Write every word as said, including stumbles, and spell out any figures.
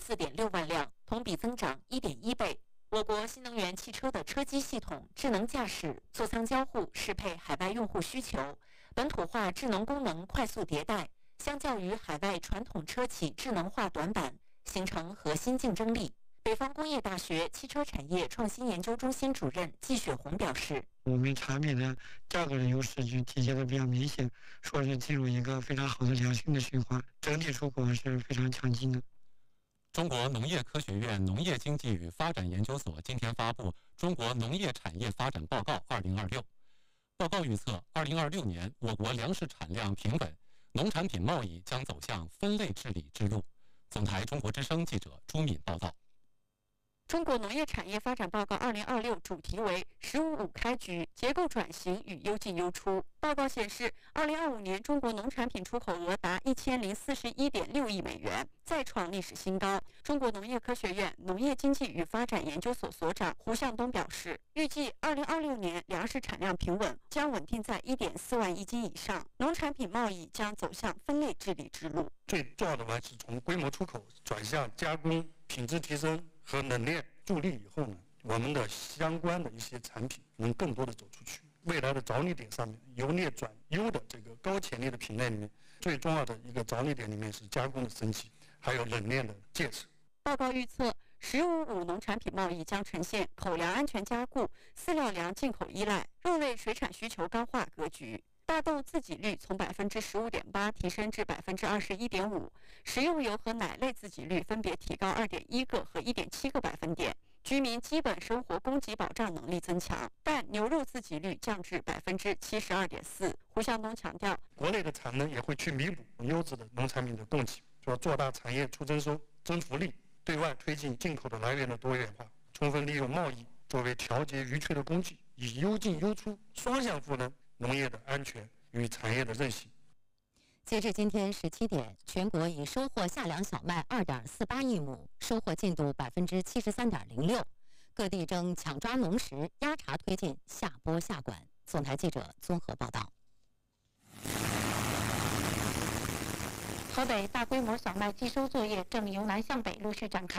四点六万辆，同比增长一点一倍。我国新能源汽车的车机系统、智能驾驶、座舱交互适配海外用户需求，本土化智能功能快速迭代，相较于海外传统车企智能化短板，形成核心竞争力。北方工业大学汽车产业创新研究中心主任季雪红表示， 我们产品的价格的优势就体现的比较明显，说是进入一个非常好的良性的循环，整体出口是非常强劲的。 中国农业科学院农业经济与发展研究所今天发布《中国农业产业发展报告二零二六》。报告预测，二零二六年我国粮食产量平稳，农产品贸易将走向分类治理之路。总台中国之声记者朱敏报道。 中国农业产业发展报告二零二六主题为“十五五开局，结构转型与优进优出”。报告显示，二零二五年中国农产品出口额达一千零四十一点六亿美元，再创历史新高。中国农业科学院农业经济与发展研究所所长胡向东表示，预计二零二六年粮食产量平稳，将稳定在一点四万亿斤以上，农产品贸易将走向分类治理之路。 最重要的还是从规模出口转向加工、品质提升和冷链助力以后呢，我们的相关的一些产品能更多的走出去。未来的着力点上面，由劣转优的这个高潜力的品类里面，最重要的一个着力点里面是加工的升级，还有冷链的建设。 报告预测，十五五农产品贸易将呈现口粮安全加固、饲料粮进口依赖、肉类水产需求刚化格局。大豆自给率从百分之十五点八提升至百分之二十一点五，食用油和奶类自给率分别提高二点一个和一点七个百分点。居民基本生活供给保障能力增强，但牛肉自给率降至百分之七十二点四。胡向东强调， 国内的产能也会去弥补优质的农产品的供给，说做大产业出增收、增福利，对外推进进口的来源的多元化，充分利用贸易作为调节余缺的工具，以优进优出双向赋能农业的安全与产业的韧性。 截至今天十七点，全国已收获夏粮小麦二点四八亿亩，收获进度百分之七十三点零六。各地正抢抓农时，压茬推进下播下管。总台记者综合报道。 河北大规模小麦寄收作业正由南向北陆续展开。